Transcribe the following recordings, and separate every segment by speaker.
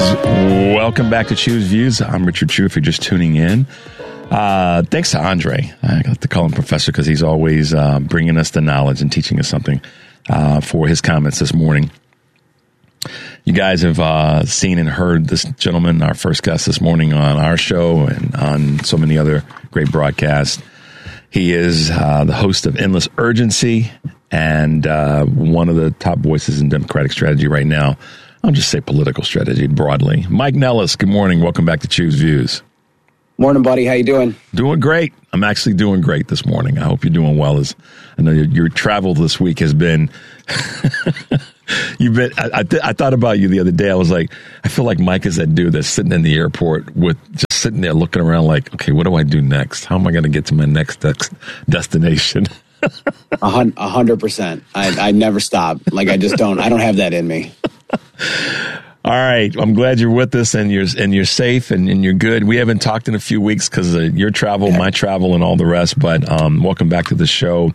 Speaker 1: Welcome back to Choose Views. I'm Richard Chu, if you're just tuning in. Thanks to Andre. I got to call him Professor because he's always bringing us the knowledge and teaching us something for his comments this morning. You guys have seen and heard this gentleman, our first guest this morning on our show and on so many other great broadcasts. He is the host of Endless Urgency and one of the top voices in Democratic strategy right now. I'll just say political strategy broadly. Mike Nellis, good morning. Welcome back to Choose Views.
Speaker 2: Morning, buddy. How you doing?
Speaker 1: Doing great. I'm actually doing great this morning. I hope you're doing well. As I know your travel this week has been. You've been. I thought about you the other day. I was like, I feel like Mike is that dude that's sitting in the airport with just sitting there looking around like, okay, what do I do next? How am I going to get to my next destination?
Speaker 2: 100%. I never stop. Like I don't have that in me.
Speaker 1: All right. I'm glad you're with us and you're safe and you're good. We haven't talked in a few weeks because of your travel, my travel, and all the rest. But welcome back to the show.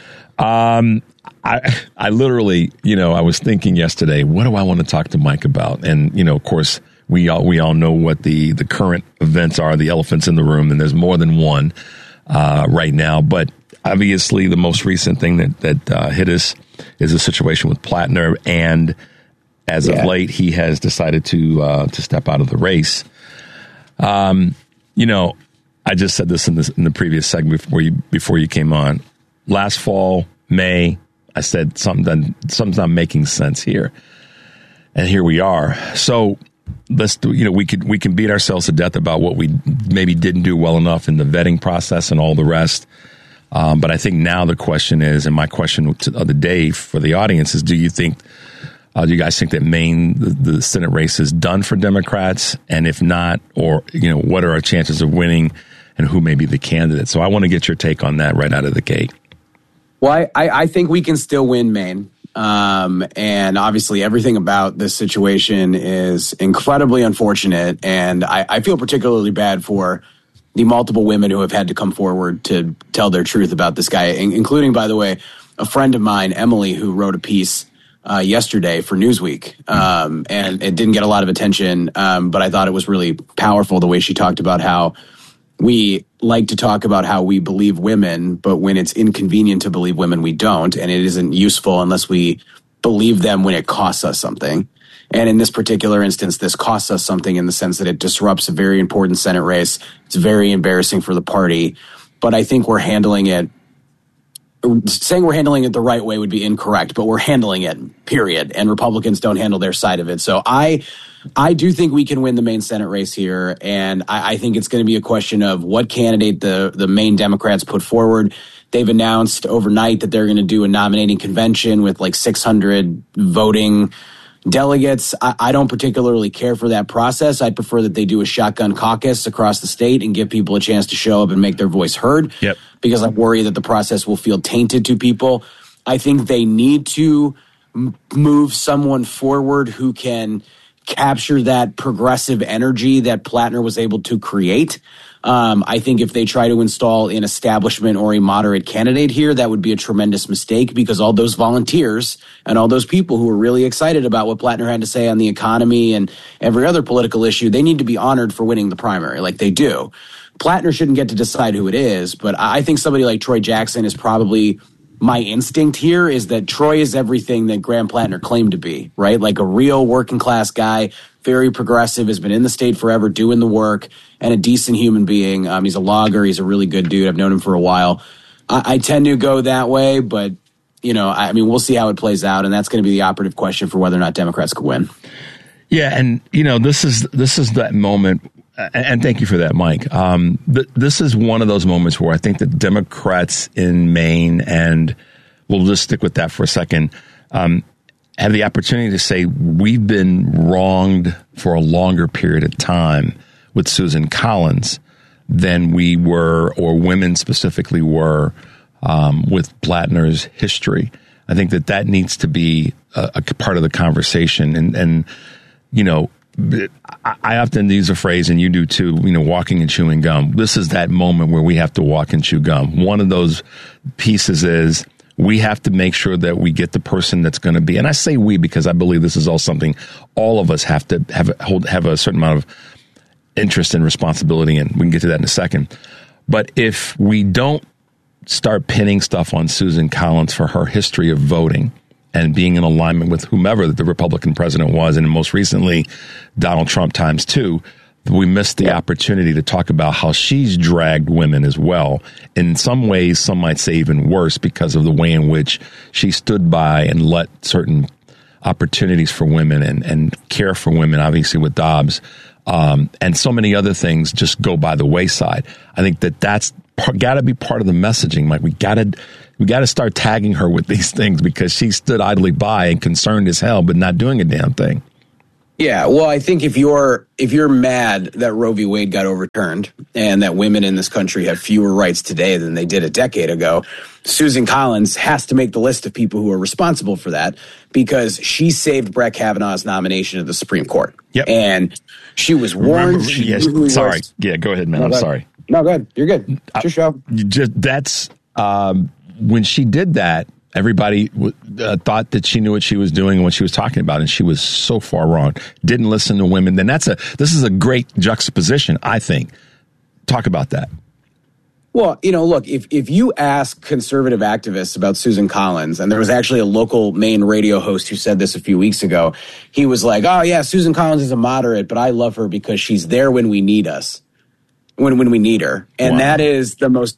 Speaker 1: I literally, I was thinking yesterday, what do I want to talk to Mike about? And, of course, we all know what the current events are, the elephants in the room, and there's more than one right now. But obviously, the most recent thing that hit us is a situation with Plattner, and as of late, he has decided to step out of the race. I just said this in the previous segment before you came on. Last fall, May, I said something's not making sense here, and here we are. So let's do. We can beat ourselves to death about what we maybe didn't do well enough in the vetting process and all the rest. But I think now the question is, and my question of the day for the audience is: do you guys think that Maine, the Senate race, is done for Democrats? And if not, or what are our chances of winning, and who may be the candidate? So I want to get your take on that right out of the gate.
Speaker 2: Well, I think we can still win Maine. And obviously everything about this situation is incredibly unfortunate. And I feel particularly bad for the multiple women who have had to come forward to tell their truth about this guy, including, by the way, a friend of mine, Emily, who wrote a piece yesterday for Newsweek. And it didn't get a lot of attention, but I thought it was really powerful the way she talked about how we like to talk about how we believe women, but when it's inconvenient to believe women, we don't. And it isn't useful unless we believe them when it costs us something. And in this particular instance, this costs us something in the sense that it disrupts a very important Senate race. It's very embarrassing for the party. But I think we're handling it. Saying we're handling it the right way would be incorrect, but we're handling it, period. And Republicans don't handle their side of it. So I do think we can win the Maine Senate race here. And I think it's going to be a question of what candidate the Maine Democrats put forward. They've announced overnight that they're going to do a nominating convention with like 600 voting delegates. I don't particularly care for that process. I'd prefer that they do a shotgun caucus across the state and give people a chance to show up and make their voice heard.
Speaker 1: Yep.
Speaker 2: Because I worry that the process will feel tainted to people. I think they need to move someone forward who can capture that progressive energy that Plattner was able to create. I think if they try to install an establishment or a moderate candidate here, that would be a tremendous mistake because all those volunteers and all those people who were really excited about what Plattner had to say on the economy and every other political issue, they need to be honored for winning the primary like they do. Plattner shouldn't get to decide who it is, but I think somebody like Troy Jackson is probably my instinct here is that Troy is everything that Graham Plattner claimed to be, right? Like a real working class guy, very progressive, has been in the state forever, doing the work, and a decent human being. He's a logger. He's a really good dude. I've known him for a while. I tend to go that way, but, we'll see how it plays out, and that's going to be the operative question for whether or not Democrats could win.
Speaker 1: Yeah, and, this is that moment, and thank you for that, Mike. This is one of those moments where I think the Democrats in Maine, and we'll just stick with that for a second, have the opportunity to say we've been wronged for a longer period of time with Susan Collins than we were, or women specifically were, with Plattner's history. I think that needs to be a part of the conversation. And I often use a phrase, and you do too, walking and chewing gum. This is that moment where we have to walk and chew gum. One of those pieces is We have to make sure that we get the person that's going to be, and I say we because I believe this is all something all of us have to have a certain amount of interest and responsibility in. We can get to that in a second. But if we don't start pinning stuff on Susan Collins for her history of voting and being in alignment with whomever the Republican president was, and most recently Donald Trump times two, we missed the opportunity to talk about how she's dragged women as well. In some ways, some might say even worse, because of the way in which she stood by and let certain opportunities for women and care for women, obviously with Dobbs, and so many other things just go by the wayside. I think that's got to be part of the messaging, Mike. We got to start tagging her with these things because she stood idly by and concerned as hell, but not doing a damn thing.
Speaker 2: Yeah, well, I think if you're mad that Roe v. Wade got overturned and that women in this country have fewer rights today than they did a decade ago, Susan Collins has to make the list of people who are responsible for that because she saved Brett Kavanaugh's nomination to the Supreme Court.
Speaker 1: Yep.
Speaker 2: And she was warned.
Speaker 1: Sorry. Yeah, go ahead, man. I'm sorry.
Speaker 2: No, go ahead. You're good. It's your show.
Speaker 1: That's when she did that. Everybody thought that she knew what she was doing and what she was talking about, and she was so far wrong. Didn't listen to women. Then this is a great juxtaposition, I think. Talk about that.
Speaker 2: Well, look, if you ask conservative activists about Susan Collins, and there was actually a local Maine radio host who said this a few weeks ago, he was like, oh, yeah, Susan Collins is a moderate, but I love her because she's there when we need us, when we need her. And that is the most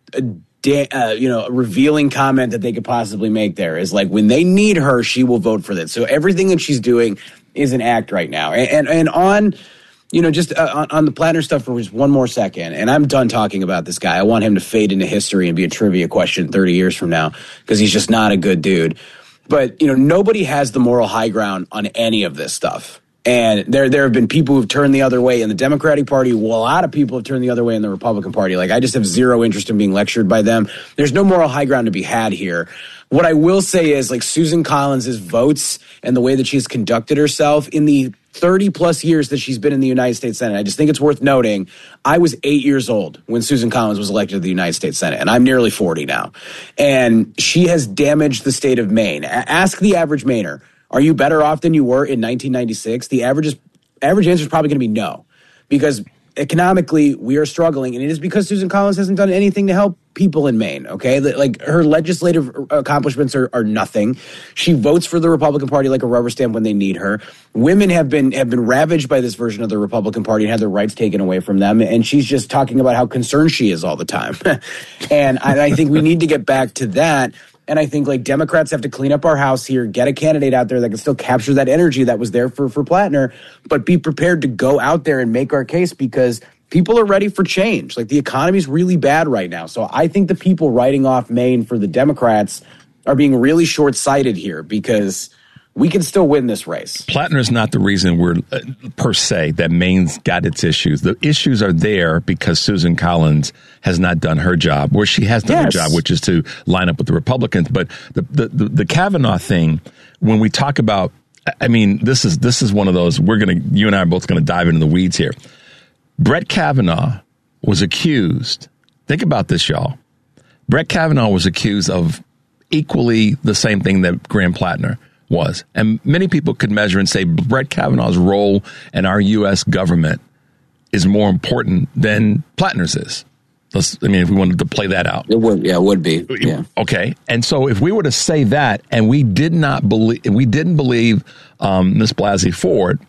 Speaker 2: revealing comment that they could possibly make there is like, when they need her, she will vote for that. So everything that she's doing is an act right now. And on, just on the Plattner stuff for just one more second, and I'm done talking about this guy. I want him to fade into history and be a trivia question 30 years from now because he's just not a good dude. But, nobody has the moral high ground on any of this stuff. And there have been people who've turned the other way in the Democratic Party. Well, a lot of people have turned the other way in the Republican Party. Like, I just have zero interest in being lectured by them. There's no moral high ground to be had here. What I will say is, like, Susan Collins' votes and the way that she's conducted herself in the 30-plus years that she's been in the United States Senate, I just think it's worth noting, I was 8 years old when Susan Collins was elected to the United States Senate, and I'm nearly 40 now. And she has damaged the state of Maine. Ask the average Mainer. Are you better off than you were in 1996? The average answer is probably going to be no, because economically we are struggling, and it is because Susan Collins hasn't done anything to help people in Maine. Okay, like her legislative accomplishments are nothing. She votes for the Republican Party like a rubber stamp when they need her. Women have been ravaged by this version of the Republican Party and had their rights taken away from them, and she's just talking about how concerned she is all the time. And I think we need to get back to that. And I think like Democrats have to clean up our house here, get a candidate out there that can still capture that energy that was there for Plattner, but be prepared to go out there and make our case because people are ready for change. Like the economy is really bad right now. So I think the people writing off Maine for the Democrats are being really short-sighted here because we can still win this race.
Speaker 1: Plattner is not the reason we're, per se, that Maine's got its issues. The issues are there because Susan Collins has not done her job, where she has done her job, which is to line up with the Republicans. But the Kavanaugh thing, when we talk about, I mean, this is one of those, you and I are both going to dive into the weeds here. Brett Kavanaugh was accused, think about this, y'all. Brett Kavanaugh was accused of equally the same thing that Graham Plattner was. And many people could measure and say Brett Kavanaugh's role in our U.S. government is more important than Plattner's is. If we wanted to play that out.
Speaker 2: It would be. Yeah.
Speaker 1: Okay. And so if we were to say that and we didn't believe Ms. Blasey Ford,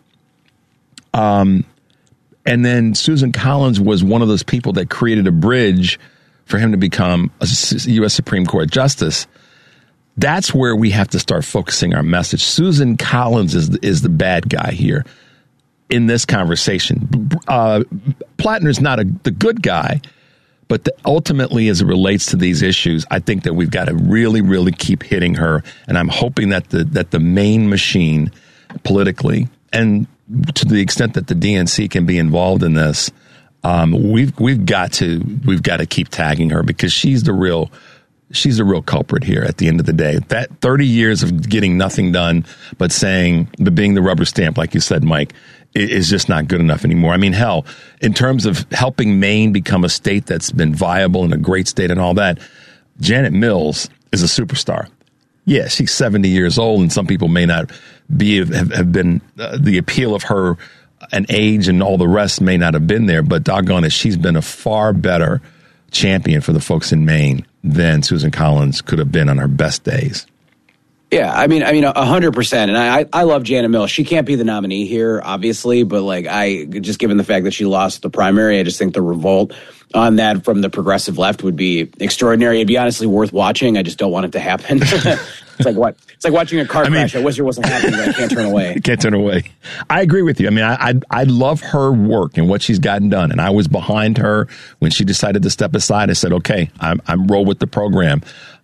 Speaker 1: and then Susan Collins was one of those people that created a bridge for him to become a U.S. Supreme Court justice, that's where we have to start focusing our message. Susan Collins is the bad guy here in this conversation. Plattner's not the good guy, but ultimately, as it relates to these issues, I think that we've got to really, really keep hitting her. And I'm hoping that the main machine politically, and to the extent that the DNC can be involved in this, we've got to keep tagging her because she's the real culprit here at the end of the day. That 30 years of getting nothing done, but being the rubber stamp, like you said, Mike, is just not good enough anymore. I mean, hell, in terms of helping Maine become a state that's been viable and a great state and all that, Janet Mills is a superstar. Yeah, she's 70 years old, and some people may not have been the appeal of her and age and all the rest may not have been there, but doggone it, she's been a far better champion for the folks in Maine than Susan Collins could have been on her best days.
Speaker 2: Yeah, I mean, 100%. And I love Jana Mills. She can't be the nominee here, obviously, but like just given the fact that she lost the primary, I just think the revolt on that from the progressive left would be extraordinary. It'd be honestly worth watching. I just don't want it to happen. It's like what? It's like watching a car crash. I wish it wasn't happening, but I can't turn away.
Speaker 1: Can't turn away. I agree with you. I mean, I love her work and what she's gotten done, and I was behind her when she decided to step aside. I said, okay, I'm roll with the program.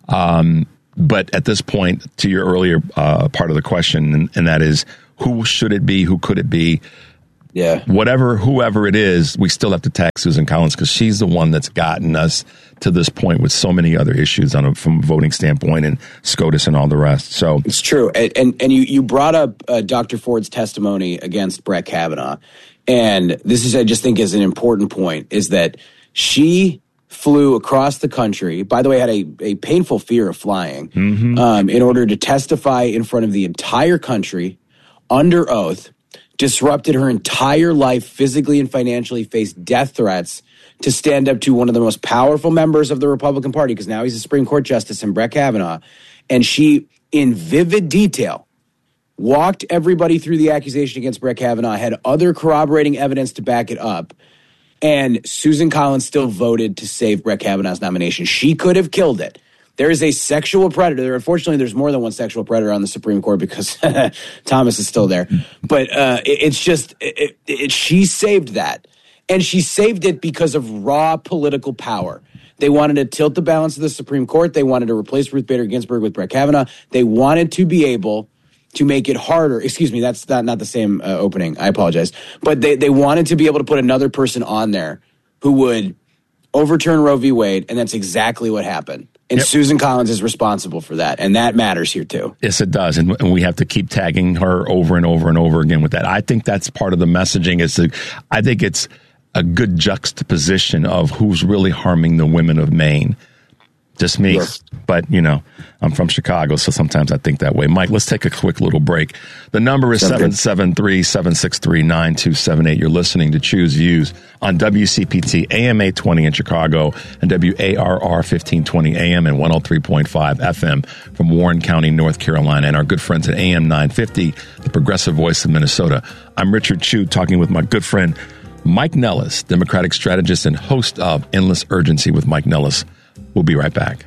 Speaker 1: But at this point, to your earlier part of the question, and that is, who should it be? Who could it be?
Speaker 2: Yeah.
Speaker 1: Whoever it is, we still have to tag Susan Collins because she's the one that's gotten us to this point with so many other issues from a voting standpoint and SCOTUS and all the rest. So
Speaker 2: it's true. And you brought up Dr. Ford's testimony against Brett Kavanaugh. And this is, I just think, is an important point, is that she flew across the country, by the way, had a painful fear of flying, in order to testify in front of the entire country under oath, disrupted her entire life physically and financially, faced death threats to stand up to one of the most powerful members of the Republican Party, because now he's a Supreme Court justice, and Brett Kavanaugh. And she, in vivid detail, walked everybody through the accusation against Brett Kavanaugh, had other corroborating evidence to back it up. And Susan Collins still voted to save Brett Kavanaugh's nomination. She could have killed it. There is a sexual predator. Unfortunately, there's more than one sexual predator on the Supreme Court because Thomas is still there. But it's just, she saved that. And she saved it because of raw political power. They wanted to tilt the balance of the Supreme Court. They wanted to replace Ruth Bader Ginsburg with Brett Kavanaugh. They wanted to be able to make it harder. Excuse me, that's not the same opening. I apologize. But they wanted to be able to put another person on there who would overturn Roe v. Wade, and that's exactly what happened. And Susan Collins is responsible for that, and that matters here too.
Speaker 1: Yes, it does, and we have to keep tagging her over and over and over again with that. I think that's part of the messaging. I think it's a good juxtaposition of who's really harming the women of Maine. Just me. Yes. But, I'm from Chicago, so sometimes I think that way. Mike, let's take a quick little break. The number is 773-763-9278. You're listening to Choose Views on WCPT AM 820 in Chicago and WARR 1520 AM and 103.5 FM from Warren County, North Carolina, and our good friends at AM 950, the progressive voice of Minnesota. I'm Richard Chu, talking with my good friend Mike Nellis, Democratic strategist and host of Endless Urgency with Mike Nellis. We'll be right back.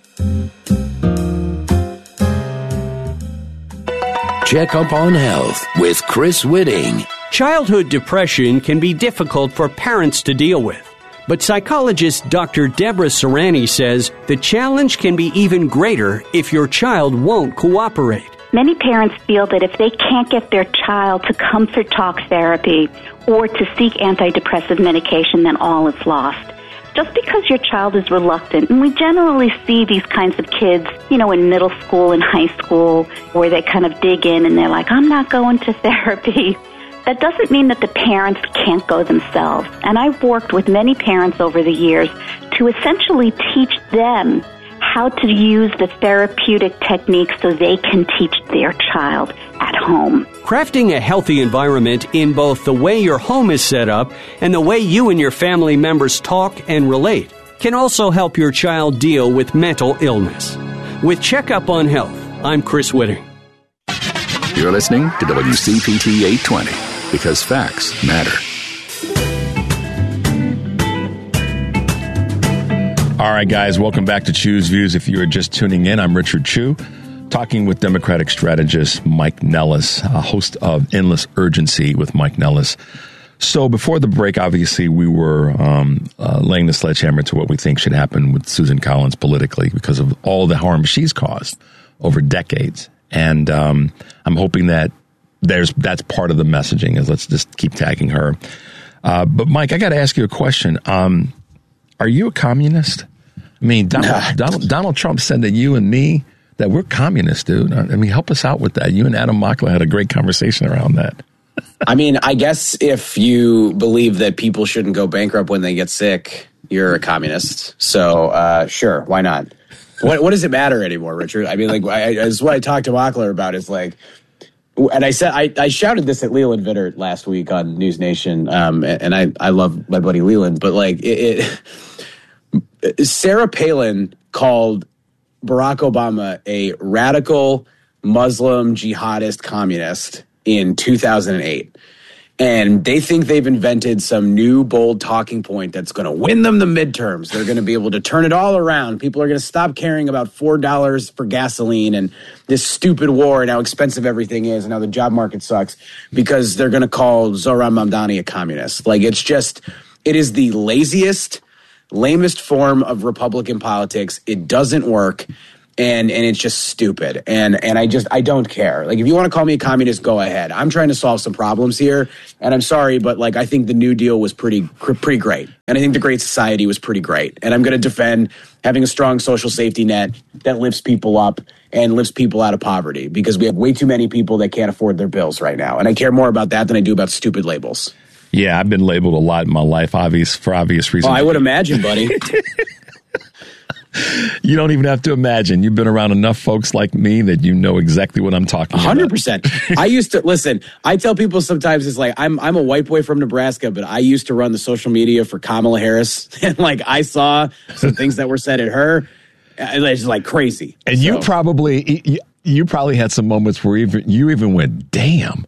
Speaker 3: Check up on health with Chris Whitting.
Speaker 4: Childhood depression can be difficult for parents to deal with. But psychologist Dr. Deborah Serrani says the challenge can be even greater if your child won't cooperate.
Speaker 5: Many parents feel that if they can't get their child to comfort talk therapy or to seek antidepressive medication, then all is lost. Just because your child is reluctant, and we generally see these kinds of kids, in middle school and high school, where they kind of dig in and they're like, I'm not going to therapy. That doesn't mean that the parents can't go themselves. And I've worked with many parents over the years to essentially teach them how to use the therapeutic techniques so they can teach their child at home.
Speaker 4: Crafting a healthy environment in both the way your home is set up and the way you and your family members talk and relate can also help your child deal with mental illness. With Checkup on Health, I'm Chris Whitting.
Speaker 3: You're listening to WCPT 820 because facts matter.
Speaker 1: All right, guys, welcome back to Choose Views. If you are just tuning in, I'm Richard Chu, talking with Democratic strategist Mike Nellis, host of Endless Urgency with Mike Nellis. So before the break, obviously, we were laying the sledgehammer to what we think should happen with Susan Collins politically because of all the harm she's caused over decades. And I'm hoping that that's part of the messaging, is let's just keep tagging her. But, Mike, I got to ask you a question. Are you a communist? I mean, Donald Trump said that you and me, that we're communists, dude. I mean, help us out with that. You and Adam Mockler had a great conversation around that.
Speaker 2: I mean, I guess if you believe that people shouldn't go bankrupt when they get sick, you're a communist. So, sure, why not? What does it matter anymore, Richard? I mean, like, it's what I talked to Mockler about is like, and I said, I shouted this at Leland Vittert last week on News Nation, and I love my buddy Leland, but like, Sarah Palin called Barack Obama a radical Muslim jihadist communist in 2008. And they think they've invented some new bold talking point that's going to win them the midterms. They're going to be able to turn it all around. People are going to stop caring about $4 for gasoline and this stupid war and how expensive everything is and how the job market sucks because they're going to call Zohran Mamdani a communist. Like, it is the laziest, lamest form of Republican politics. It doesn't work. And it's just stupid. And I don't care. Like, if you want to call me a communist, go ahead. I'm trying to solve some problems here. And I'm sorry, but like, I think the New Deal was pretty great. And I think the Great Society was pretty great. And I'm going to defend having a strong social safety net that lifts people up and lifts people out of poverty, because we have way too many people that can't afford their bills right now. And I care more about that than I do about stupid labels.
Speaker 1: Yeah, I've been labeled a lot in my life, for obvious reasons.
Speaker 2: Oh, I would imagine, buddy.
Speaker 1: You don't even have to imagine. You've been around enough folks like me that you know exactly what I'm talking
Speaker 2: 100%.
Speaker 1: about.
Speaker 2: 100%. I used to, listen, I tell people sometimes it's like, I'm a white boy from Nebraska, but I used to run the social media for Kamala Harris. And like, I saw some things that were said at her. It's like crazy.
Speaker 1: And you probably had some moments where you even went, damn.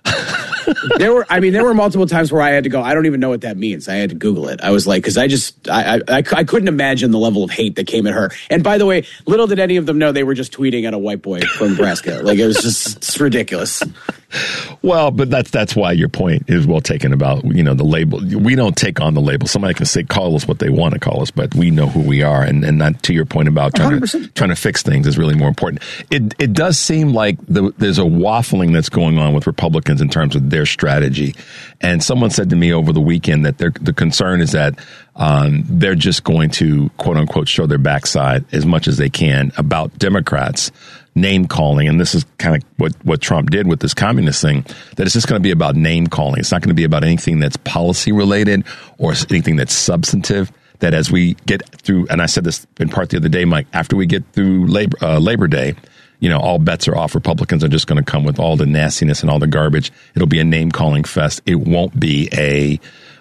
Speaker 2: There were multiple times where I had to go, I don't even know what that means. I had to Google it. I was like, because I couldn't imagine the level of hate that came at her. And by the way, little did any of them know they were just tweeting at a white boy from Nebraska. Like, it was just, it's ridiculous.
Speaker 1: Well, but that's why your point is well taken about, the label. We don't take on the label. Somebody can say, call us what they want to call us, but we know who we are. And not to your point about trying to fix things is really more important. It does seem like there's a waffling that's going on with Republicans in terms of their strategy. And someone said to me over the weekend that the concern is that they're just going to, quote unquote, show their backside as much as they can about Democrats name calling. And this is kind of what Trump did with this communist thing, that it's just going to be about name calling. It's not going to be about anything that's policy related or anything that's substantive. That as we get through, and I said this in part the other day, Mike, after we get through Labor Day, all bets are off. Republicans are just going to come with all the nastiness and all the garbage. It'll be a name-calling fest. It won't be a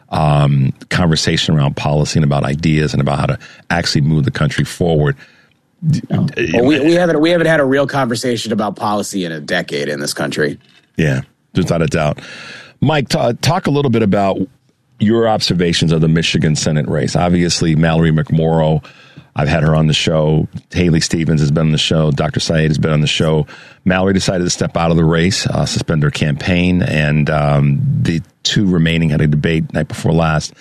Speaker 1: conversation around policy and about ideas and about how to actually move the country forward.
Speaker 2: Well, we haven't had a real conversation about policy in a decade in this country.
Speaker 1: Yeah, without a doubt. Mike, talk a little bit about your observations of the Michigan Senate race. Obviously, Mallory McMorrow, I've had her on the show. Haley Stevens has been on the show. Dr. Saeed has been on the show. Mallory decided to step out of the race, suspend her campaign, and the two remaining had a debate night before last.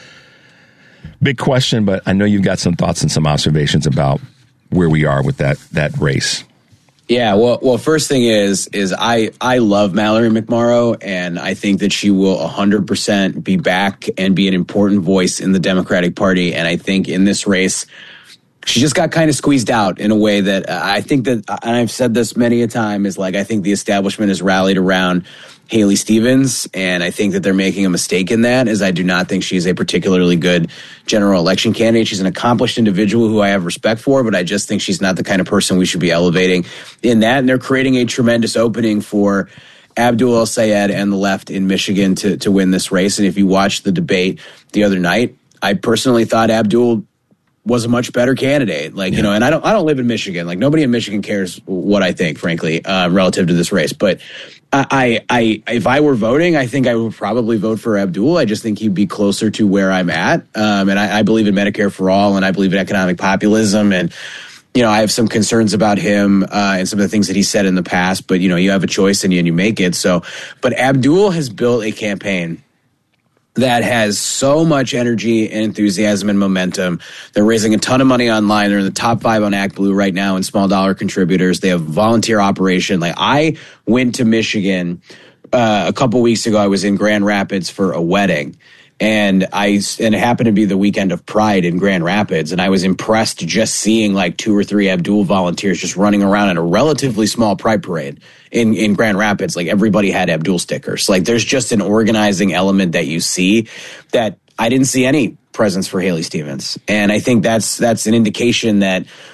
Speaker 1: Big question, but I know you've got some thoughts and some observations about where we are with that race.
Speaker 2: Yeah, well, first thing is I love Mallory McMorrow, and I think that she will 100% be back and be an important voice in the Democratic Party. And I think in this race, she just got kind of squeezed out in a way that I think that, and I've said this many a time, is like, I think the establishment has rallied around Haley Stevens, and I think that they're making a mistake in that, as I do not think she's a particularly good general election candidate. She's an accomplished individual who I have respect for, but I just think she's not the kind of person we should be elevating in that. And they're creating a tremendous opening for Abdul El-Sayed and the left in Michigan to win this race. And if you watched the debate the other night, I personally thought Abdul was a much better candidate. And I don't live in Michigan. Like, nobody in Michigan cares what I think, frankly, relative to this race. But I if I were voting, I think I would probably vote for Abdul. I just think he'd be closer to where I'm at. And I believe in Medicare for all, and I believe in economic populism. And, I have some concerns about him and some of the things that he said in the past. But, you have a choice and you make it. But Abdul has built a campaign that has so much energy and enthusiasm and momentum. They're raising a ton of money online. They're in the top 5 on ActBlue right now in small dollar contributors. They have a volunteer operation. Like, I went to Michigan a couple weeks ago. I was in Grand Rapids for a wedding, and it happened to be the weekend of Pride in Grand Rapids. And I was impressed just seeing like 2 or 3 Abdul volunteers just running around in a relatively small Pride parade in Grand Rapids. Like, everybody had Abdul stickers. Like, there's just an organizing element that you see that I didn't see any presence for Haley Stevens. And I think that's an indication that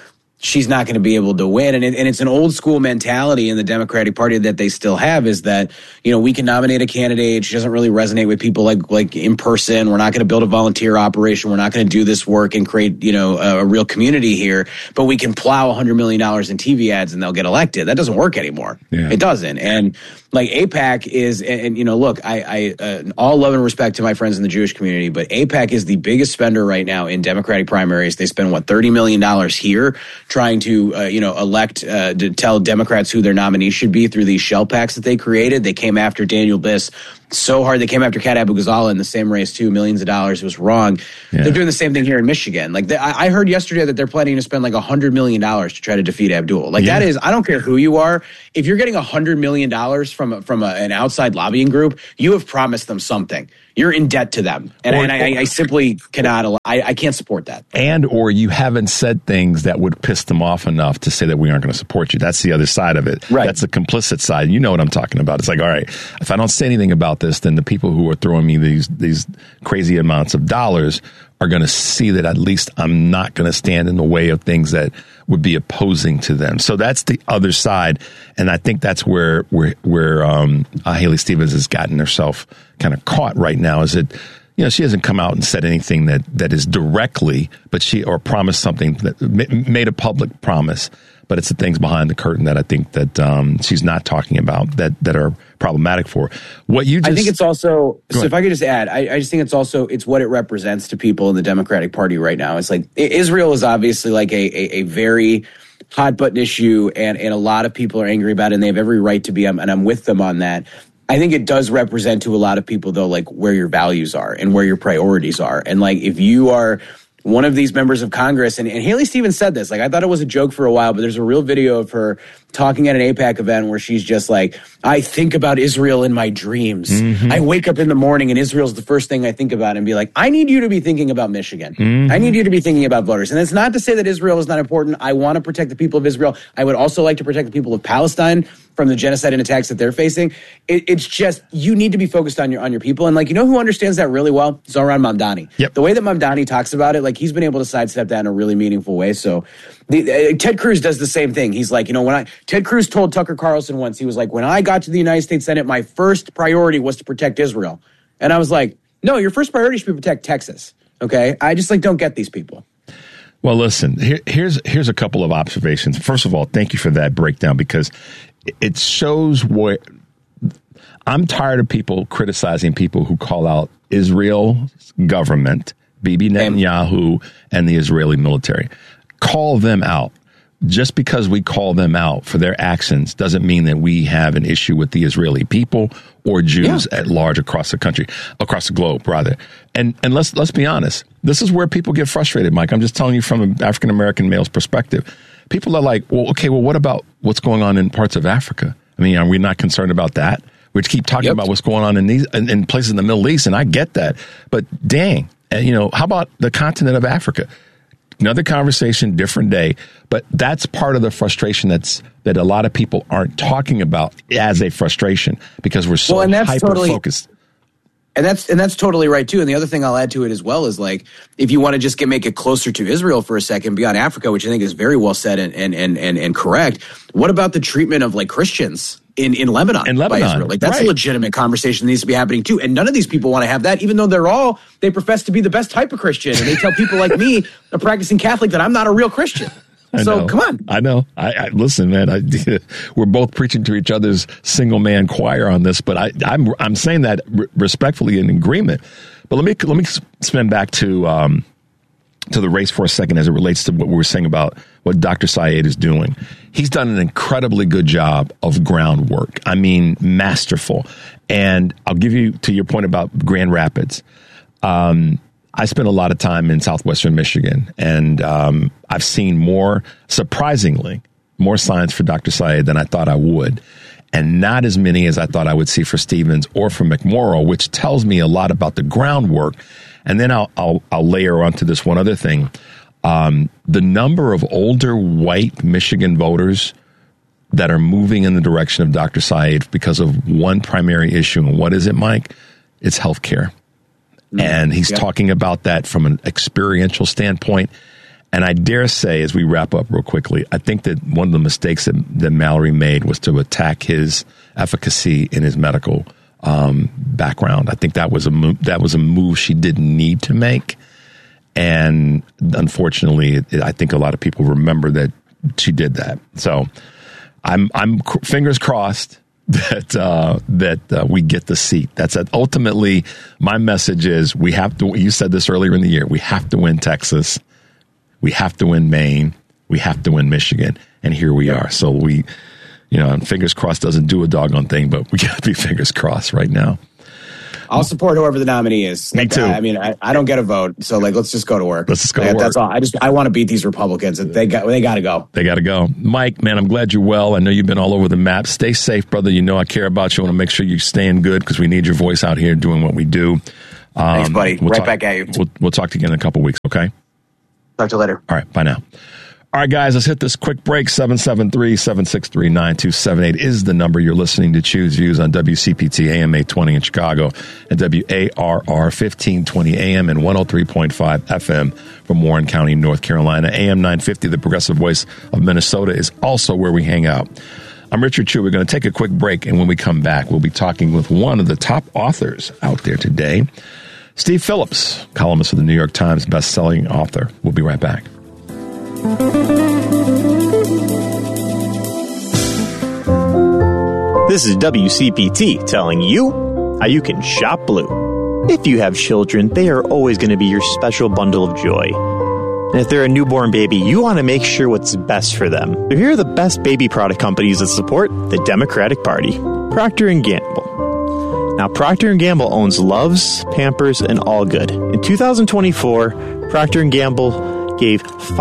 Speaker 2: she's not going to be able to win. And it's an old school mentality in the Democratic Party that they still have, is that, we can nominate a candidate. She doesn't really resonate with people like in person. We're not going to build a volunteer operation. We're not going to do this work and create, a real community here, but we can plow $100 million in TV ads and they'll get elected. That doesn't work anymore. Yeah. It doesn't. And like AIPAC is, and look, I all love and respect to my friends in the Jewish community, but AIPAC is the biggest spender right now in Democratic primaries. They spend $30 million here trying to, elect, to tell Democrats who their nominees should be through these shell packs that they created. They came after Daniel Biss so hard. They came after Kat Abu-Ghazaleh in the same race too, millions of dollars. It was wrong. Yeah. They're doing the same thing here in Michigan. Like I heard yesterday that they're planning to spend like $100 million to try to defeat Abdul. Like that is, I don't care who you are. If you're getting $100 million from an outside lobbying group, you have promised them something. You're in debt to them. And I simply cannot, I can't support that.
Speaker 1: Or you haven't said things that would piss them off enough to say that we aren't going to support you. That's the other side of it.
Speaker 2: Right.
Speaker 1: That's the complicit side. You know what I'm talking about. It's like, all right, if I don't say anything about this, then the people who are throwing me these crazy amounts of dollars are going to see that at least I'm not going to stand in the way of things that would be opposing to them. So that's the other side. And I think that's where Haley Stevens has gotten herself kind of caught right now, is that, she hasn't come out and said anything that is directly, but or promised something, that made a public promise. But it's the things behind the curtain that I think that she's not talking about that are problematic for her.
Speaker 2: I think it's also, so if I could just add, I just think it's what it represents to people in the Democratic Party right now. It's like Israel is obviously like a very hot button issue, and a lot of people are angry about it, and they have every right to be, and I'm with them on that. I think it does represent to a lot of people, though, like where your values are and where your priorities are. And like if you are one of these members of Congress, and Haley Stevens said this, like I thought it was a joke for a while, but there's a real video of her talking at an AIPAC event where she's just like, I think about Israel in my dreams. Mm-hmm. I wake up in the morning and Israel's the first thing I think about, and be like, I need you to be thinking about Michigan. Mm-hmm. I need you to be thinking about voters. And it's not to say that Israel is not important. I want to protect the people of Israel. I would also like to protect the people of Palestine from the genocide and attacks that they're facing. It's just, you need to be focused on your people. And like, who understands that really well? Zohran Mamdani. Yep. The way that Mamdani talks about it, like he's been able to sidestep that in a really meaningful way. So Ted Cruz does the same thing. He's like, Ted Cruz told Tucker Carlson once, he was like, when I got to the United States Senate, my first priority was to protect Israel. And I was like, no, your first priority should be protect Texas. Okay. I just don't get these people.
Speaker 1: Well, listen, here's a couple of observations. First of all, thank you for that breakdown, because it shows where I'm tired of people criticizing people who call out Israel's government, Bibi Netanyahu, and the Israeli military. Call them out. Just because we call them out for their actions doesn't mean that we have an issue with the Israeli people or Jews at large across the country, across the globe, rather. And let's be honest. This is where people get frustrated, Mike. I'm just telling you from an African-American male's perspective. People are like, well, what about what's going on in parts of Africa? I mean, are we not concerned about that? We keep talking about what's going on in places in the Middle East, and I get that. But dang, how about the continent of Africa? Another conversation, different day. But that's part of the frustration that a lot of people aren't talking about as a frustration, because we're so hyper-focused.
Speaker 2: And that's totally right too. And the other thing I'll add to it as well is, like, if you want to just make it closer to Israel for a second, beyond Africa, which I think is very well said and correct. What about the treatment of like Christians in Lebanon? By Israel? Like, that's a legitimate conversation that needs to be happening too. And none of these people want to have that, even though they profess to be the best type of Christian, and they tell people like me, a practicing Catholic, that I'm not a real Christian. So come on.
Speaker 1: I know. I listen, man. We're both preaching to each other's single man choir on this, but I'm saying that respectfully in agreement. But let me spin back to the race for a second, as it relates to what we were saying about what Dr. Syed is doing. He's done an incredibly good job of groundwork. I mean, masterful. And I'll give you, to your point about Grand Rapids. I spent a lot of time in southwestern Michigan, and I've seen surprisingly, more signs for Dr. Syed than I thought I would, and not as many as I thought I would see for Stevens or for McMorrow, which tells me a lot about the groundwork. And then I'll layer onto this one other thing. The number of older white Michigan voters that are moving in the direction of Dr. Syed because of one primary issue. And what is it, Mike? It's healthcare. And he's talking about that from an experiential standpoint. And I dare say, as we wrap up real quickly, I think that one of the mistakes that Mallory made was to attack his efficacy in his medical background. I think that was a move she didn't need to make. And unfortunately, I think a lot of people remember that she did that. So I'm fingers crossed that we get the seat. That's ultimately my message is we have to. You said this earlier in the year. We have to win Texas. We have to win Maine. We have to win Michigan. And here we are. So and fingers crossed doesn't do a doggone thing, but we got to be fingers crossed right now.
Speaker 2: I'll support whoever the nominee is.
Speaker 1: Me too.
Speaker 2: I mean, I don't get a vote, so let's just go to work.
Speaker 1: Let's just go to work.
Speaker 2: That's all. I want to beat these Republicans. They got to go.
Speaker 1: They got to go. Mike, man, I'm glad you're well. I know you've been all over the map. Stay safe, brother. You know I care about you. I want to make sure you're staying good because we need your voice out here doing what we do.
Speaker 2: Thanks, buddy. Back at you.
Speaker 1: We'll talk to you again in a couple weeks. Okay.
Speaker 2: Talk to you later.
Speaker 1: All right. Bye now. All right, guys, let's hit this quick break. 773-763-9278 is the number. You're listening to Choose Views on WCPT AM 820 in Chicago and WARR 1520 AM and 103.5 FM from Warren County, North Carolina. AM 950, the progressive voice of Minnesota, is also where we hang out. I'm Richard Chu. We're going to take a quick break, and when we come back, we'll be talking with one of the top authors out there today, Steve Phillips, columnist of the New York Times, best-selling author. We'll be right back.
Speaker 6: This is WCPT telling you how you can shop blue. If you have children, they are always going to be your special bundle of joy. And if they're a newborn baby, you want to make sure what's best for them. So here are the best baby product companies that support the Democratic Party. Procter & Gamble. Now, Procter & Gamble owns Luvs, Pampers, and All Good. In 2024, Procter & Gamble gave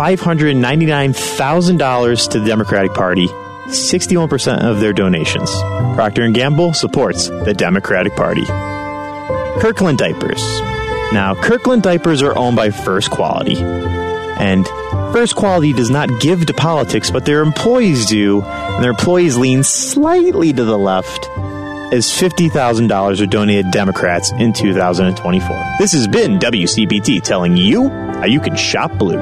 Speaker 6: $599,000 to the Democratic Party, 61% of their donations. Procter & Gamble supports the Democratic Party. Kirkland Diapers. Now, Kirkland Diapers are owned by First Quality. And First Quality does not give to politics, but their employees do, and their employees lean slightly to the left, as $50,000 are donated to Democrats in 2024. This has been WCPT telling you how you can shop blue.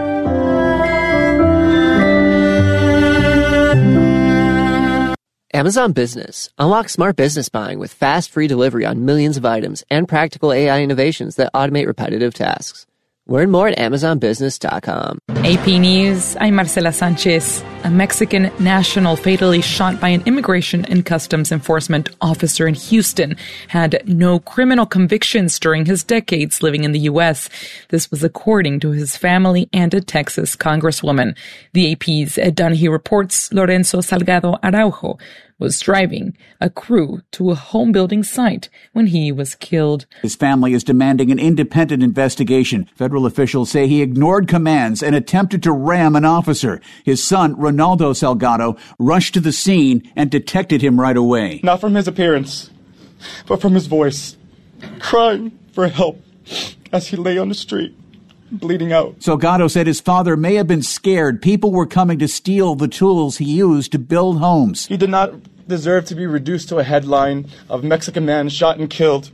Speaker 7: Amazon Business. Unlock smart business buying with fast, free delivery on millions of items and practical AI innovations that automate repetitive tasks. Learn more at AmazonBusiness.com.
Speaker 8: AP News, I'm Marcela Sanchez. A Mexican national fatally shot by an immigration and customs enforcement officer in Houston had no criminal convictions during his decades living in the U.S. This was according to his family and a Texas congresswoman. The AP's Ed Donahue reports Lorenzo Salgado Araujo was driving a crew to a home building site when he was killed.
Speaker 9: His family is demanding an independent investigation. Federal officials say he ignored commands and attempted to ram an officer. His son, Ronaldo Salgado, rushed to the scene and detected him right away.
Speaker 10: Not from his appearance, but from his voice, crying for help as he lay on the street, bleeding out.
Speaker 9: Salgado said his father may have been scared people were coming to steal the tools he used to build homes.
Speaker 10: He did not deserve to be reduced to a headline of Mexican man shot and killed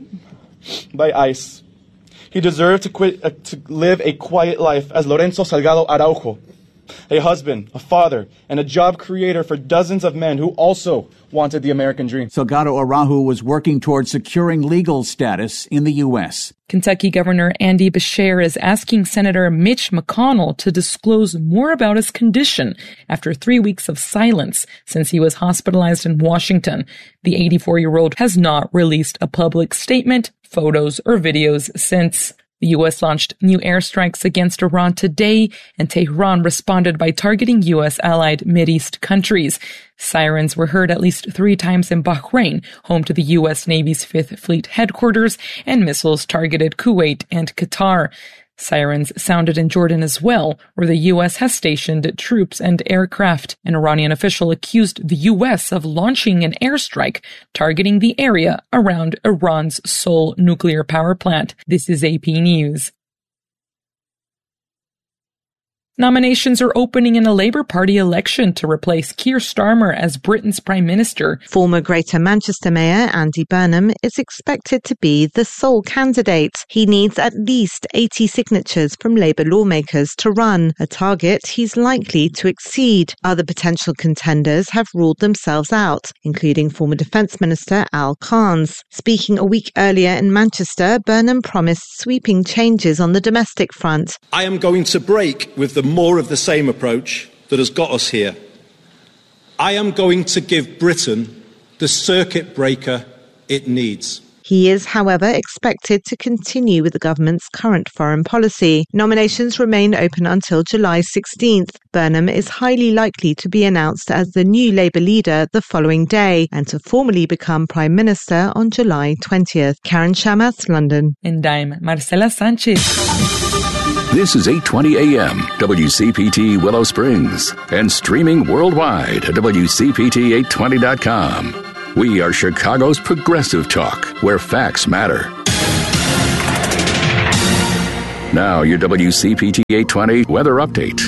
Speaker 10: by ICE. He deserved to live a quiet life as Lorenzo Salgado Araujo, a husband, a father, and a job creator for dozens of men who also wanted the American dream.
Speaker 9: Salgado Araujo was working towards securing legal status in the U.S.
Speaker 8: Kentucky Governor Andy Beshear is asking Senator Mitch McConnell to disclose more about his condition after 3 weeks of silence since he was hospitalized in Washington. The 84-year-old has not released a public statement, photos, or videos since. The U.S. launched new airstrikes against Iran today, and Tehran responded by targeting U.S. allied Mideast countries. Sirens were heard at least 3 times in Bahrain, home to the U.S. Navy's 5th Fleet headquarters, and missiles targeted Kuwait and Qatar. Sirens sounded in Jordan as well, where the U.S. has stationed troops and aircraft. An Iranian official accused the U.S. of launching an airstrike targeting the area around Iran's Seoul nuclear power plant. This is AP News. Nominations are opening in a Labour Party election to replace Keir Starmer as Britain's Prime Minister.
Speaker 11: Former Greater Manchester Mayor Andy Burnham is expected to be the sole candidate. He needs at least 80 signatures from Labour lawmakers to run, a target he's likely to exceed. Other potential contenders have ruled themselves out, including former Defence Minister Al Cairns. Speaking a week earlier in Manchester, Burnham promised sweeping changes on the domestic front.
Speaker 12: I am going to break with the more of the same approach that has got us here. I am going to give Britain the circuit breaker it needs.
Speaker 11: He is, however, expected to continue with the government's current foreign policy. Nominations remain open until July 16th. Burnham is highly likely to be announced as the new Labour leader the following day and to formally become Prime Minister on July 20th. Karen Shamath, London.
Speaker 8: And I'm Marcela Sanchez.
Speaker 3: This is 8:20 a.m. WCPT Willow Springs and streaming worldwide at WCPT820.com. We are Chicago's progressive talk, where facts matter. Now, your WCPT 820 weather update.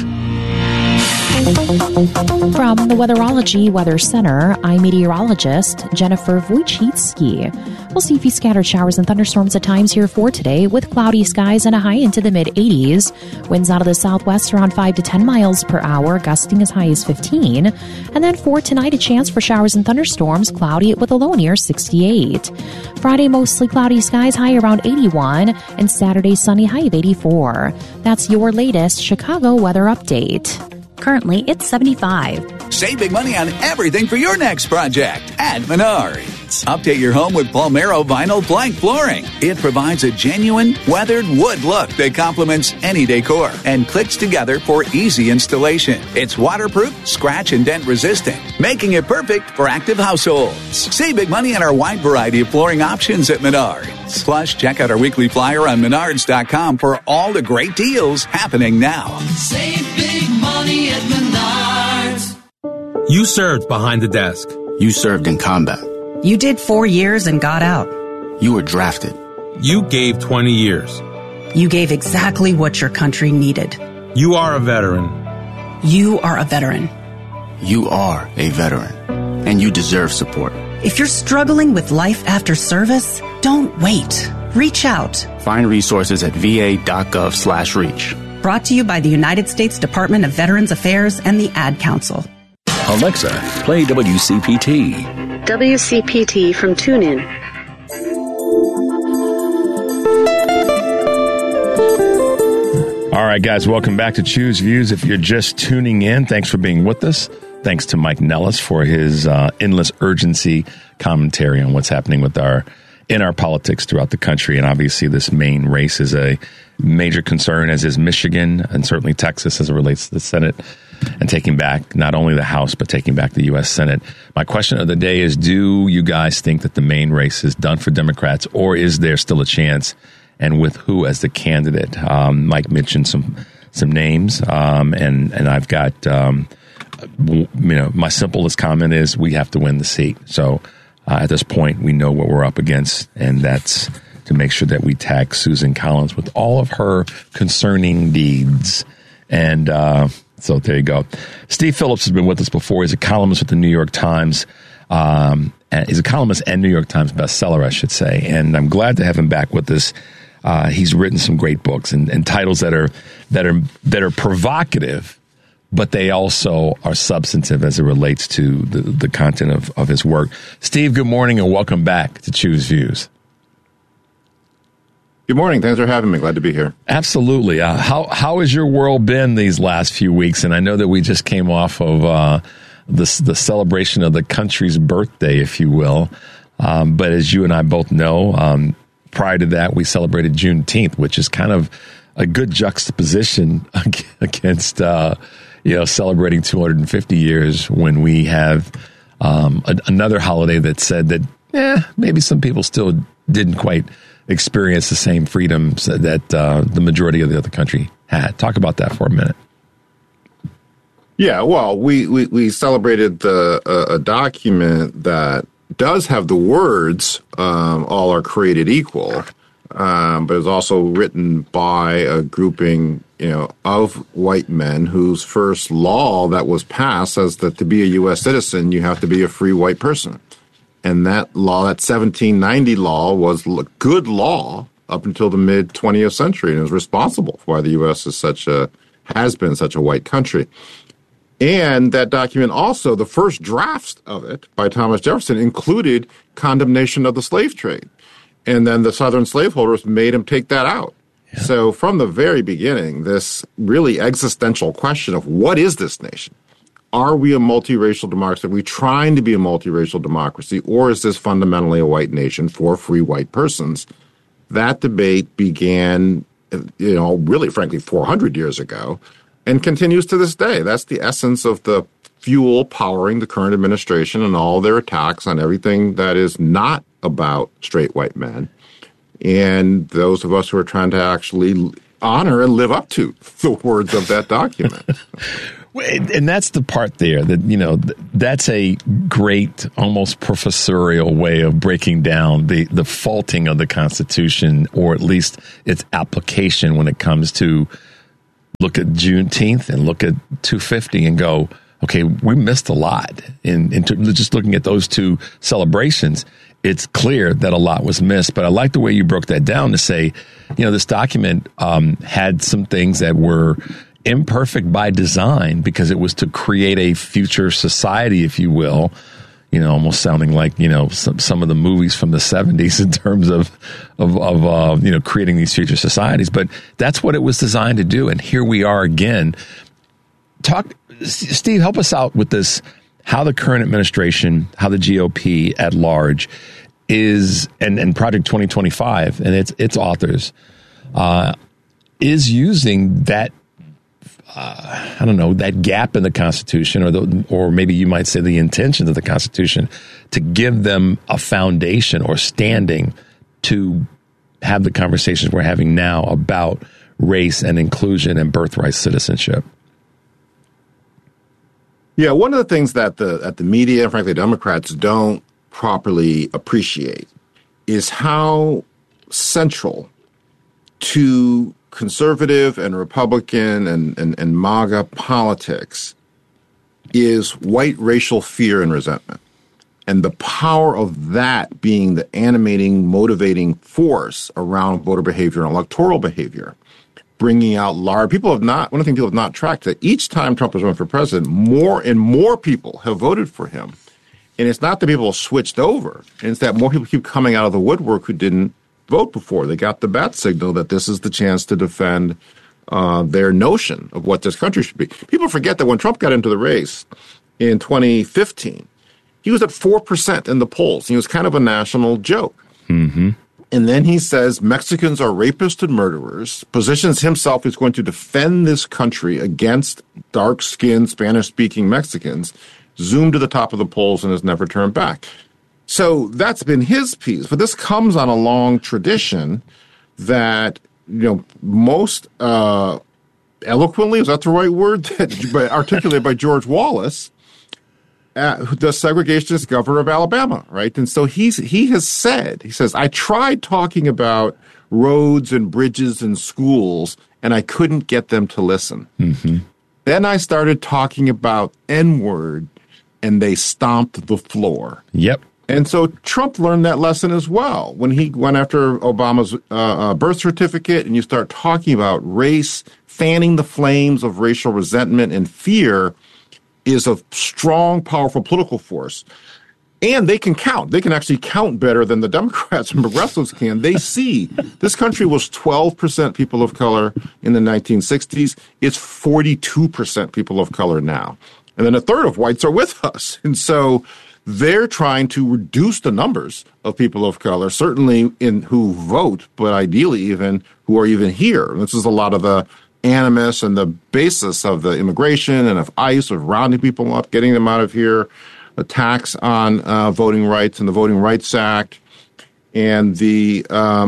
Speaker 13: From the Weatherology Weather Center, I'm meteorologist Jennifer Wojcicki. We'll see a few scattered showers and thunderstorms at times here for today, with cloudy skies and a high into the mid-80s. Winds out of the southwest around 5 to 10 miles per hour, gusting as high as 15. And then for tonight, a chance for showers and thunderstorms, cloudy with a low near 68. Friday, mostly cloudy skies, high around 81. And Saturday, sunny, high of 84. That's your latest Chicago weather update. Currently, it's 75.
Speaker 14: Save big money on everything for your next project at Menards. Update your home with Palmero vinyl plank flooring. It provides a genuine, weathered wood look that complements any decor and clicks together for easy installation. It's waterproof, scratch and dent resistant, making it perfect for active households. Save big money on our wide variety of flooring options at Menards. Plus, check out our weekly flyer on Menards.com for all the great deals happening now.
Speaker 15: Save big money at Menards.
Speaker 16: You served behind the desk.
Speaker 17: You served in combat.
Speaker 18: You did 4 years and got out.
Speaker 17: You were drafted.
Speaker 16: You gave 20 years.
Speaker 18: You gave exactly what your country needed.
Speaker 16: You are a veteran.
Speaker 18: You are a veteran.
Speaker 17: You are a veteran. And you deserve support.
Speaker 18: If you're struggling with life after service, don't wait. Reach out.
Speaker 17: Find resources at va.gov/reach.
Speaker 18: Brought to you by the United States Department of Veterans Affairs and the Ad Council.
Speaker 3: Alexa, play WCPT.
Speaker 19: WCPT from TuneIn.
Speaker 1: All right, guys, welcome back to Choose Views. If you're just tuning in, thanks for being with us. Thanks to Mike Nellis for his endless urgency commentary on what's happening with in our politics throughout the country. And obviously this Maine race is a major concern, as is Michigan and certainly Texas as it relates to the Senate and taking back not only the House, but taking back the U.S. Senate. My question of the day is, do you guys think that the Maine race is done for Democrats, or is there still a chance, and with who as the candidate? Mike mentioned some names, and I've got, my simplest comment is we have to win the seat. So at this point, we know what we're up against, and that's to make sure that we tag Susan Collins with all of her concerning deeds. And so there you go. Steve Phillips has been with us before. He's a columnist with the New York Times. He's a columnist and New York Times bestseller, I should say. And I'm glad to have him back with us. He's written some great books and titles that are provocative, but they also are substantive as it relates to the content of his work. Steve, good morning and welcome back to Choose Views.
Speaker 20: Good morning. Thanks for having me. Glad to be here.
Speaker 1: Absolutely. How has your world been these last few weeks? And I know that we just came off of the celebration of the country's birthday, if you will. But as you and I both know, prior to that, we celebrated Juneteenth, which is kind of a good juxtaposition against celebrating 250 years when we have another holiday that said that maybe some people still didn't quite experience the same freedoms that the majority of the other country had. Talk about that for a minute.
Speaker 20: Yeah, well, we celebrated a document that does have the words "all are created equal," but it was also written by a grouping, of white men whose first law that was passed says that to be a U.S. citizen, you have to be a free white person. And that law, that 1790 law, was good law up until the mid-20th century, and it was responsible for why the U.S. has been such a white country. And that document also, the first drafts of it by Thomas Jefferson included condemnation of the slave trade. And then the Southern slaveholders made him take that out. Yeah. So from the very beginning, this really existential question of what is this nation? Are we a multiracial democracy? Are we trying to be a multiracial democracy? Or is this fundamentally a white nation for free white persons? That debate began, really, frankly, 400 years ago and continues to this day. That's the essence of the fuel powering the current administration and all their attacks on everything that is not about straight white men. And those of us who are trying to actually honor and live up to the words of that document.
Speaker 1: And that's the part there that, that's a great, almost professorial way of breaking down the faulting of the Constitution, or at least its application when it comes to look at Juneteenth and look at 250 and go, okay, we missed a lot. In just looking at those two celebrations, it's clear that a lot was missed. But I like the way you broke that down to say, this document had some things that were imperfect by design because it was to create a future society, if you will, almost sounding like, some of the movies from the 70s in terms of creating these future societies. But that's what it was designed to do. And here we are again. Steve, help us out with this, how the current administration, how the GOP at large is, and Project 2025 and its authors, is using that, that gap in the Constitution, or maybe you might say the intentions of the Constitution, to give them a foundation or standing to have the conversations we're having now about race and inclusion and birthright citizenship.
Speaker 20: Yeah, one of the things that the media and frankly Democrats don't properly appreciate is how central to conservative and Republican and MAGA politics is white racial fear and resentment. And the power of that being the animating, motivating force around voter behavior and electoral behavior, bringing out one of the things people have not tracked, that each time Trump has run for president, more and more people have voted for him. And it's not that people switched over. It's that more people keep coming out of the woodwork who didn't vote before. They got the bat signal that this is the chance to defend their notion of what this country should be. People forget that when Trump got into the race in 2015, he was at 4% in the polls. He was kind of a national joke.
Speaker 1: Mm-hmm.
Speaker 20: And then he says Mexicans are rapists and murderers, positions himself as going to defend this country against dark-skinned, Spanish-speaking Mexicans, zoomed to the top of the polls and has never turned back. So that's been his piece. But this comes on a long tradition that, most eloquently, is that the right word, articulated by George Wallace, the segregationist governor of Alabama, right? And so he says, I tried talking about roads and bridges and schools, and I couldn't get them to listen.
Speaker 1: Mm-hmm.
Speaker 20: Then I started talking about N-word, and they stomped the floor.
Speaker 1: Yep.
Speaker 20: And so Trump learned that lesson as well. When he went after Obama's birth certificate, and you start talking about race, fanning the flames of racial resentment and fear is a strong, powerful political force. And they can count. They can actually count better than the Democrats and progressives can. They see this country was 12% people of color in the 1960s. It's 42% people of color now. And then a third of whites are with us. And so they're trying to reduce the numbers of people of color, certainly in who vote, but ideally even who are even here. And this is a lot of the animus and the basis of the immigration and of ICE, of rounding people up, getting them out of here, attacks on voting rights and the Voting Rights Act, and that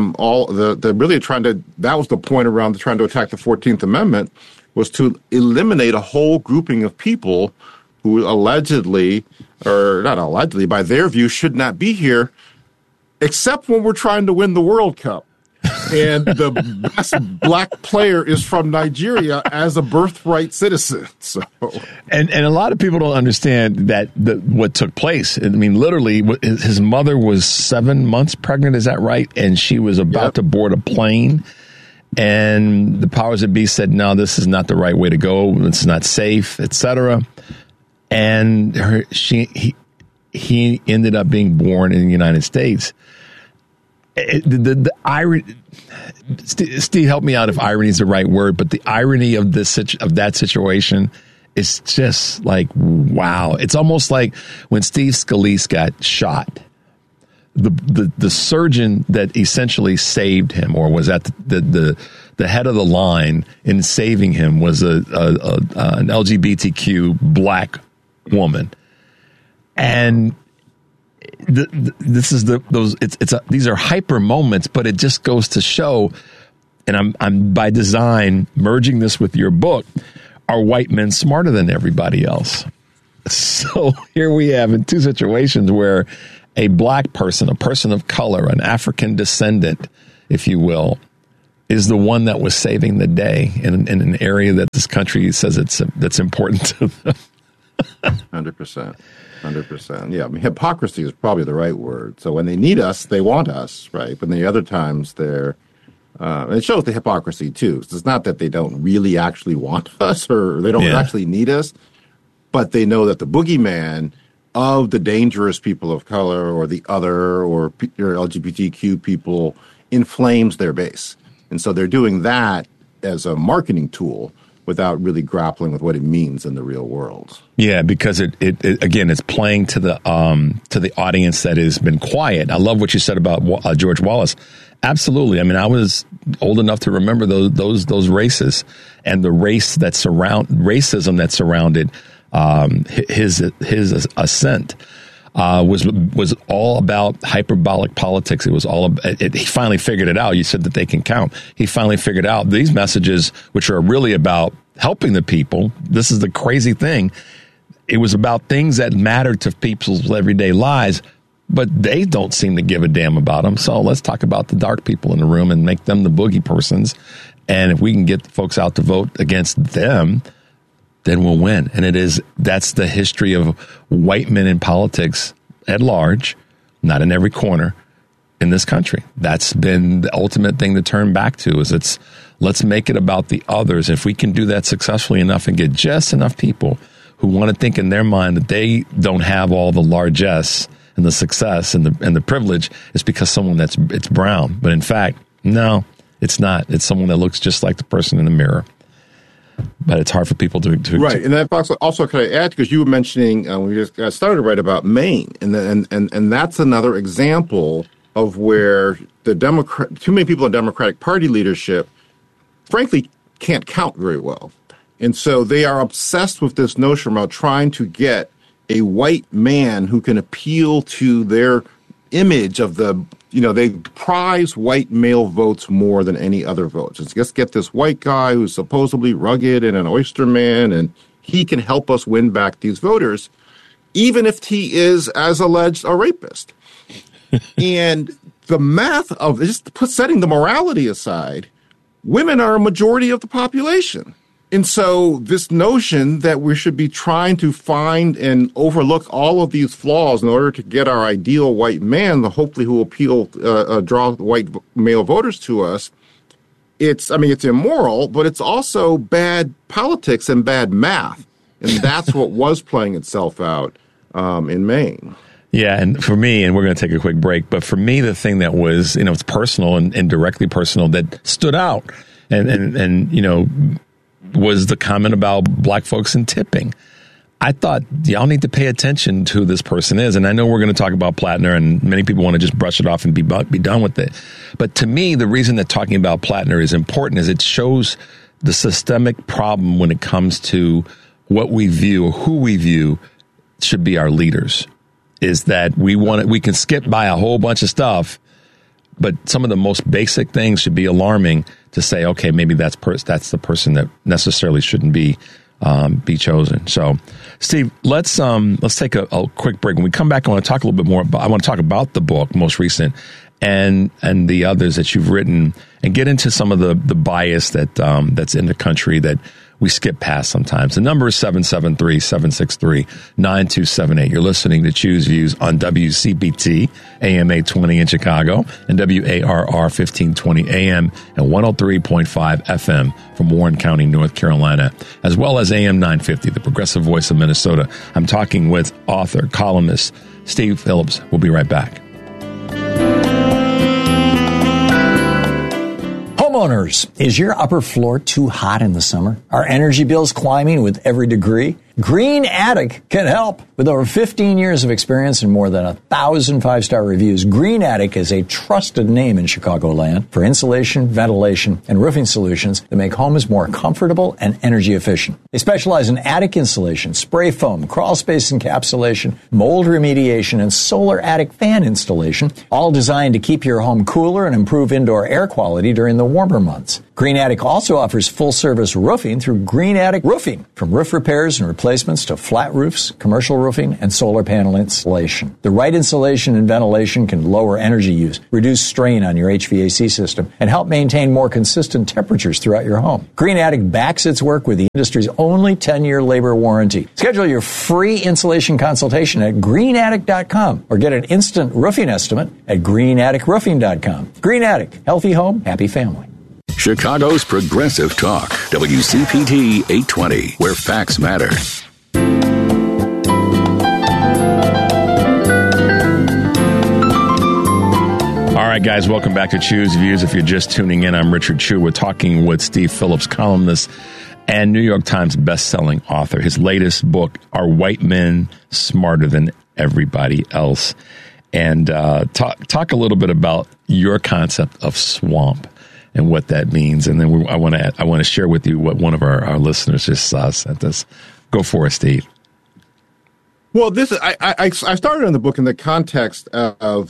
Speaker 20: was the point around trying to attack the 14th Amendment, was to eliminate a whole grouping of people who allegedly, or not allegedly, by their view, should not be here, except when we're trying to win the World Cup. and the best black player is from Nigeria as a birthright citizen. So,
Speaker 1: and a lot of people don't understand that what took place. I mean, literally, his mother was 7 months pregnant. Is that right? And she was about to board a plane. And the powers that be said, no, this is not the right way to go. It's not safe, etc. And he ended up being born in the United States. The irony, Steve, help me out if irony is the right word, but the irony of that situation is just like, wow. It's almost like when Steve Scalise got shot. The surgeon that essentially saved him, or was at the head of the line in saving him, was an LGBTQ black woman, and these are hyper moments, but it just goes to show. And I'm by design merging this with your book. Are white men smarter than everybody else? So here we have in two situations where a black person, a person of color, an African descendant, if you will, is the one that was saving the day in an area that this country says that's important to them.
Speaker 20: 100%. Yeah, I mean, hypocrisy is probably the right word. So when they need us, they want us, right? But then the other times they're, it shows the hypocrisy too. It's not that they don't really actually want us or they don't actually need us, but they know that the boogeyman of the dangerous people of color or the other or LGBTQ people inflames their base. And so they're doing that as a marketing tool without really grappling with what it means in the real world.
Speaker 1: Yeah, because it again, it's playing to the audience that has been quiet. I love what you said about George Wallace. Absolutely. I mean, I was old enough to remember those races and the racism that surrounded his ascent. Was all about hyperbolic politics. It was all about, he finally figured it out. You said that they can count. He finally figured out these messages, which are really about helping the people. This is the crazy thing. It was about things that mattered to people's everyday lives, but they don't seem to give a damn about them. So let's talk about the dark people in the room and make them the boogie persons. And if we can get the folks out to vote against them, then we'll win. And that's the history of white men in politics at large, not in every corner in this country. That's been the ultimate thing to turn back to, is let's make it about the others. If we can do that successfully enough and get just enough people who want to think in their mind that they don't have all the largesse and the success and the privilege, it's because it's brown. But in fact, no, it's not. It's someone that looks just like the person in the mirror. But it's hard for people to
Speaker 20: right. And that also can I add, because you were mentioning when we just got started right about Maine, and that's another example of where too many people in Democratic Party leadership, frankly, can't count very well, and so they are obsessed with this notion about trying to get a white man who can appeal to their image of they prize white male votes more than any other votes. It's just get this white guy who's supposedly rugged and an oyster man, and he can help us win back these voters, even if he is, as alleged, a rapist. And the math of just setting the morality aside, women are a majority of the population. And so this notion that we should be trying to find and overlook all of these flaws in order to get our ideal white man, hopefully who will draw white male voters to us, it's immoral, but it's also bad politics and bad math. And that's what was playing itself out in Maine.
Speaker 1: Yeah, and for me, and we're going to take a quick break, but for me, the thing that was, it's personal and directly personal that stood out and was the comment about black folks and tipping. I thought y'all need to pay attention to who this person is. And I know we're going to talk about Plattner, and many people want to just brush it off and be done with it. But to me, the reason that talking about Plattner is important is it shows the systemic problem when it comes to what we view or who we view should be our leaders. Is that we can skip by a whole bunch of stuff, but some of the most basic things should be alarming to say, okay, maybe that's the person that necessarily shouldn't be chosen. So, Steve, let's take a quick break. When we come back, I want to talk a little bit more. I want to talk about the book, most recent, and the others that you've written, and get into some of the bias that that's in the country that we skip past sometimes. The number is 773-763-9278. You're listening to Choose Views on WCPT, AM 820 in Chicago, and WARR 1520 AM and 103.5 FM from Warren County, North Carolina, as well as AM 950, the progressive voice of Minnesota. I'm talking with author, columnist Steve Phillips. We'll be right back.
Speaker 21: Homeowners, is your upper floor too hot in the summer? Are energy bills climbing with every degree? Green Attic can help. With over 15 years of experience and more than 1,000 five-star reviews, Green Attic is a trusted name in Chicagoland for insulation, ventilation, and roofing solutions that make homes more comfortable and energy efficient. They specialize in attic insulation, spray foam, crawl space encapsulation, mold remediation, and solar attic fan installation, all designed to keep your home cooler and improve indoor air quality during the warmer months. Green Attic also offers full-service roofing through Green Attic Roofing, from roof repairs and replacements to flat roofs, commercial roofing, and solar panel installation. The right insulation and ventilation can lower energy use, reduce strain on your HVAC system, and help maintain more consistent temperatures throughout your home. Green Attic backs its work with the industry's only 10-year labor warranty. Schedule your free insulation consultation at greenattic.com or get an instant roofing estimate at greenatticroofing.com. Green Attic, healthy home, happy family.
Speaker 3: Chicago's Progressive Talk, WCPT 820, where facts matter.
Speaker 1: All right, guys, welcome back to Choose Views. If you're just tuning in, I'm Richard Chu. We're talking with Steve Phillips, columnist and New York Times bestselling author. His latest book, Are White Men Smarter Than Everybody Else? And talk a little bit about your concept of swamp and what that means. And then I want to share with you what one of our listeners just sent us. Go for it, Steve.
Speaker 20: Well, I started on the book in the context of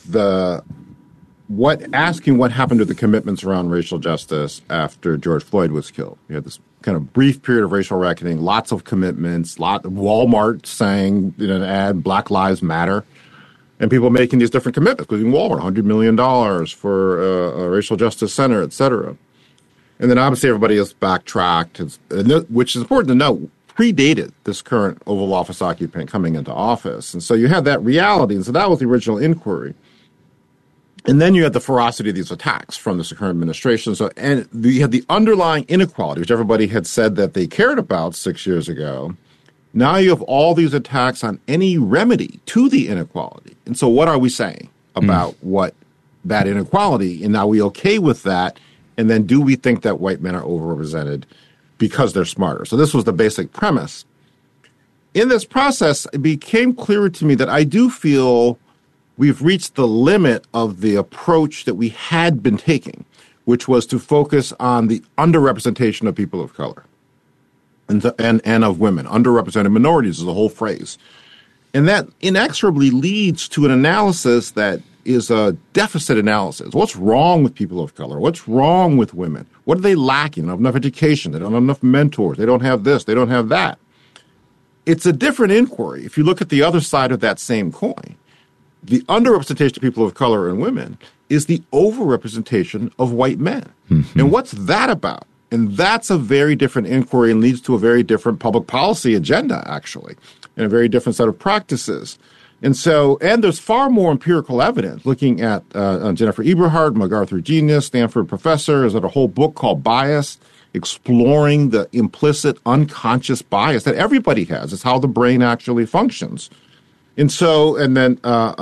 Speaker 20: asking what happened to the commitments around racial justice after George Floyd was killed. You had this kind of brief period of racial reckoning, lots of commitments, Walmart saying in an ad, Black Lives Matter. And people making these different commitments, including Walmart, $100 million for a racial justice center, et cetera. And then obviously everybody has backtracked, which is important to note, predated this current Oval Office occupant coming into office. And so you had that reality. And so that was the original inquiry. And then you had the ferocity of these attacks from this current administration. And you had the underlying inequality, which everybody had said that they cared about 6 years ago. Now you have all these attacks on any remedy to the inequality. And so what are we saying about what that inequality? And are we okay with that? And then do we think that white men are overrepresented because they're smarter? So this was the basic premise. In this process, it became clearer to me that I do feel we've reached the limit of the approach that we had been taking, which was to focus on the underrepresentation of people of color. And of women. Underrepresented minorities is the whole phrase. And that inexorably leads to an analysis that is a deficit analysis. What's wrong with people of color? What's wrong with women? What are they lacking? They don't have enough education. They don't have enough mentors. They don't have this. They don't have that. It's a different inquiry. If you look at the other side of that same coin, the underrepresentation of people of color and women is the overrepresentation of white men. Mm-hmm. And what's that about? And that's a very different inquiry and leads to a very different public policy agenda, actually, and a very different set of practices. And there's far more empirical evidence looking at Jennifer Eberhardt, MacArthur genius, Stanford professor, has got a whole book called Bias, exploring the implicit unconscious bias that everybody has. It's how the brain actually functions. And then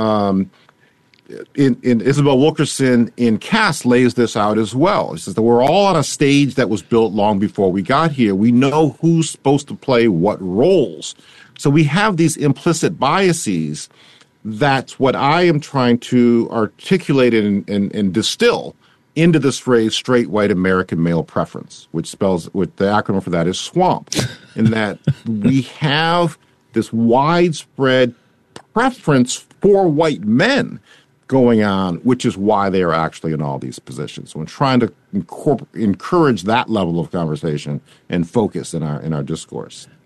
Speaker 20: Isabel Wilkerson in Caste lays this out as well. It says that we're all on a stage that was built long before we got here. We know who's supposed to play what roles. So we have these implicit biases. That's what I am trying to articulate and distill into this phrase, straight white American male preference, which the acronym for that is SWAMP, in that we have this widespread preference for white men going on, which is why they are actually in all these positions. So we're trying to encourage that level of conversation and focus in our discourse.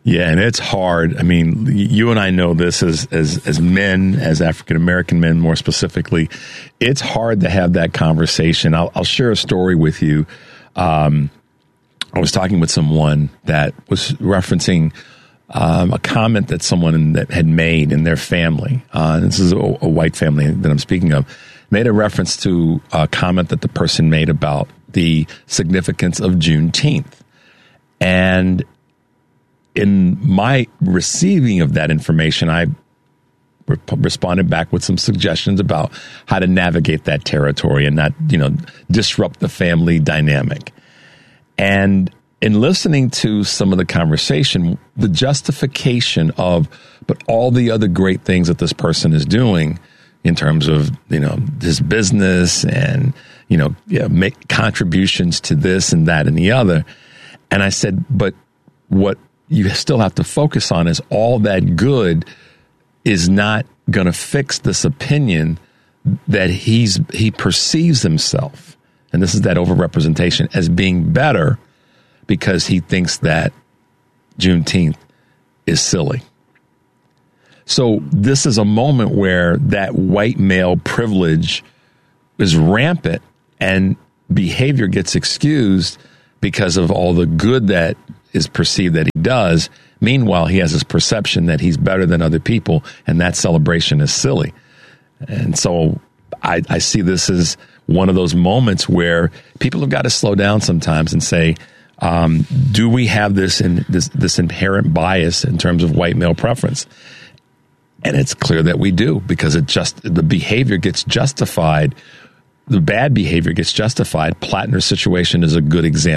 Speaker 1: Yeah, and it's hard. I mean, you and I know this as men, as African American men more specifically. It's hard to have that conversation. I'll share a story with you. I was talking with someone that was referencing a comment that someone that had made in their family. This is a white family that I'm speaking of. Made a reference to a comment that the person made about the significance of Juneteenth. And in my receiving of that information, I responded back with some suggestions about how to navigate that territory and not, disrupt the family dynamic. And in listening to some of the conversation, the justification of, but all the other great things that this person is doing in terms of, his business and, make contributions to this and that and the other. And I said, but what you still have to focus on is all that good is not going to fix this opinion that he perceives himself. And this is that overrepresentation as being better because he thinks that Juneteenth is silly. So this is a moment where that white male privilege is rampant and behavior gets excused because of all the good that is perceived that he does. Meanwhile, he has this perception that he's better than other people, and that celebration is silly. And so I see this as one of those moments where people have got to slow down sometimes and say, do we have this inherent bias in terms of white male preference? And it's clear that we do, because the behavior gets justified. The bad behavior gets justified. Plattner's situation is a good example.